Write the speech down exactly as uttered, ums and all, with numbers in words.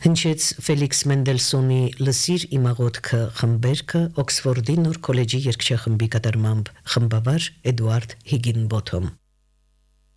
Հնչեց Ֆելիքս Մենդելսոնի «Լսիր իմ աղոթքը» խմբերգը Օքսֆորդի Նոր քոլեջի երգչախմբի կատարմամբ, խմբավար Էդուարդ Հիգինբոթոմ։